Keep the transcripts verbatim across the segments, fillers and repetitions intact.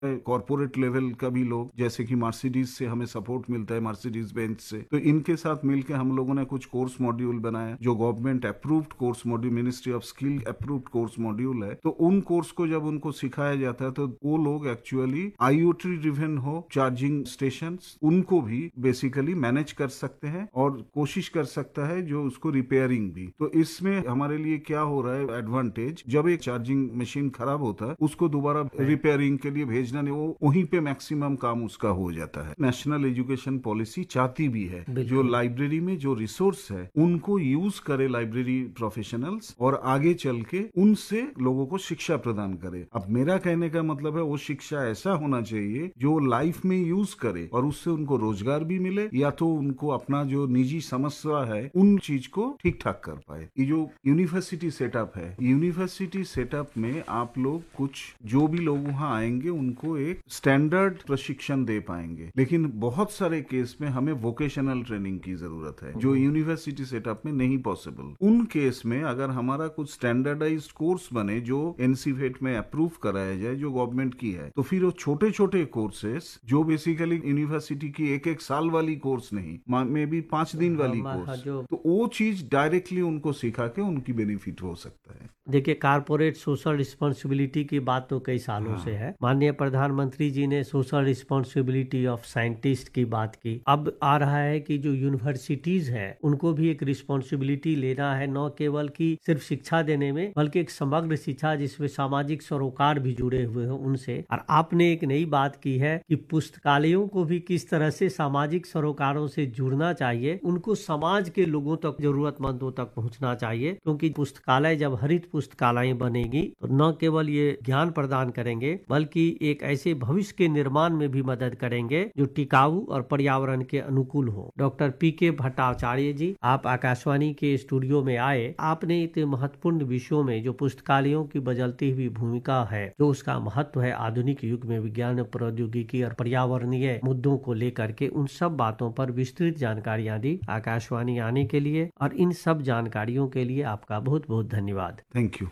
Corporate level का भी लोग, जैसे कि मर्सिडीज से हमें सपोर्ट मिलता है, मर्सिडीज बेंच से, तो इनके साथ मिलकर हम लोगों ने कुछ कोर्स मॉड्यूल बनाया जो government approved course module, ministry of skill approved course module है। तो उन कोर्स को जब उनको सिखाया जाता है तो वो लोग एक्चुअली आईओटी ड्रिवन हो चार्जिंग स्टेशन उनको भी बेसिकली मैनेज कर सकते हैं और कोशिश कर सकता है जो उसको रिपेयरिंग भी। तो इसमें हमारे लिए क्या हो रहा है एडवांटेज, जब एक चार्जिंग मशीन खराब होता है उसको दोबारा रिपेयरिंग के लिए भेजना नहीं, वो वहीं पे मैक्सिमम काम उसका हो जाता है। नेशनल एजुकेशन पॉलिसी चाहती भी है जो लाइब्रेरी में जो रिसोर्स है उनको यूज करे लाइब्रेरी प्रोफेशनल्स और आगे चल के उनसे लोगों को शिक्षा प्रदान करे। अब मेरा कहने का मतलब है वो शिक्षा ऐसा होना चाहिए जो लाइफ में यूज करे और उससे उनको रोजगार भी मिले या तो उनको अपना जो निजी समस्या है उन चीज को ठीक ठाक कर पाए। ये जो यूनिवर्सिटी सेटअप है, यूनिवर्सिटी सेटअप में आप लोग कुछ जो भी लोग वहाँ आएंगे उनको एक स्टैंडर्ड प्रशिक्षण दे पाएंगे, लेकिन बहुत सारे केस में हमें वोकेशनल ट्रेनिंग की जरूरत है जो यूनिवर्सिटी सेटअप में नहीं पॉसिबल। उन केस में अगर हमारा कुछ स्टैंडर्डाइज्ड कोर्स बने जो एनसीफेट में अप्रूव कराया जाए जो गवर्नमेंट की है, तो फिर वो छोटे छोटे कोर्सेस जो बेसिकली यूनिवर्सिटी की एक एक साल वाली कोर्स नहीं, मे भी पांच दिन वाली कोर्स, तो वो चीज डायरेक्टली उनको सिखा के उनकी बेनिफिट हो सकता है। देखिए, कारपोरेट सोशल रिस्पॉन्सिबिलिटी की बात तो कई सालों हाँ। से है। माननीय प्रधानमंत्री जी ने सोशल रिस्पॉन्सिबिलिटी ऑफ साइंटिस्ट की बात की। अब आ रहा है कि जो यूनिवर्सिटीज है उनको भी एक रिस्पॉन्सिबिलिटी लेना है, न केवल कि सिर्फ शिक्षा देने में बल्कि एक समग्र शिक्षा जिसमें सामाजिक सरोकार भी जुड़े हुए हो उनसे। और आपने एक नई बात की है कि पुस्तकालयों को भी किस तरह से सामाजिक सरोकारों से जुड़ना चाहिए, उनको समाज के लोगों तक, जरूरतमंदों तक पहुंचना चाहिए, क्योंकि पुस्तकालय जब हरित पुस्तकालय बनेगी तो न केवल ये ज्ञान प्रदान करेंगे बल्कि एक ऐसे भविष्य के निर्माण में भी मदद करेंगे जो टिकाऊ और पर्यावरण के अनुकूल हो। डॉक्टर पी के भट्टाचार्य जी, आप आकाशवाणी के स्टूडियो में आए। आपने इतने महत्वपूर्ण विषयों में जो पुस्तकालयों की बदलती हुई भूमिका है, जो उसका महत्व है आधुनिक युग में विज्ञान, प्रौद्योगिकी और पर्यावरणीय मुद्दों को लेकर के, उन सब बातों पर विस्तृत जानकारियां दी। आकाशवाणी आने के लिए और इन सब जानकारियों के लिए आपका बहुत बहुत धन्यवाद। Thank you.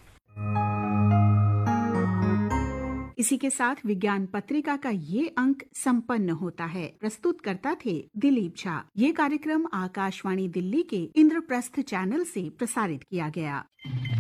इसी के साथ विज्ञान पत्रिका का ये अंक संपन्न होता है। प्रस्तुत करता थे दिलीप झा। ये कार्यक्रम आकाशवाणी दिल्ली के इंद्रप्रस्थ चैनल से प्रसारित किया गया।